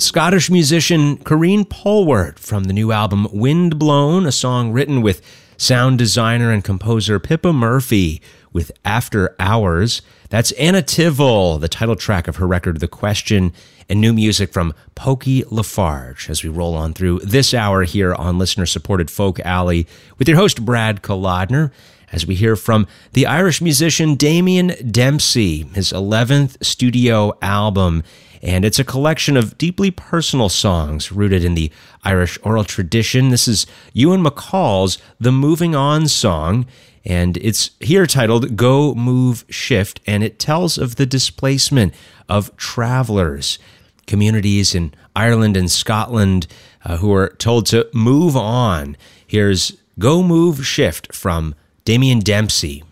Scottish musician Corrine Polwart from the new album Windblown, a song written with sound designer and composer Pippa Murphy with After Hours. That's Anna Tivel, the title track of her record The Question, and new music from Pokey Lafarge as we roll on through this hour here on listener-supported Folk Alley with your host Brad Kolodner, as we hear from the Irish musician Damien Dempsey, his 11th studio album. And it's a collection of deeply personal songs rooted in the Irish oral tradition. This is Ewan MacColl's The Moving On song, and it's here titled Go Move Shift, and it tells of the displacement of travelers, communities in Ireland and Scotland who are told to move on. Here's Go Move Shift from Damien Dempsey.